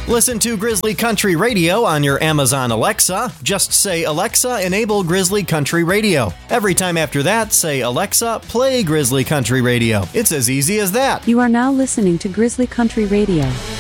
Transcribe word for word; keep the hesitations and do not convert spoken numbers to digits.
Listen to Grizzly Country Radio on your Amazon Alexa. Just say, Alexa, enable Grizzly Country Radio. Every time after that, say, Alexa, play Grizzly Country Radio. It's as easy as that. You are now listening to Grizzly Country Radio.